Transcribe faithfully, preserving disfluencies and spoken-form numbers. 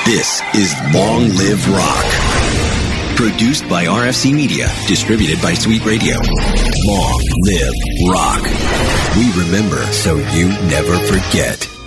This is Long Live Rock. Produced by R F C Media. Distributed by Sweet Radio. Long Live Rock. We remember so you never forget.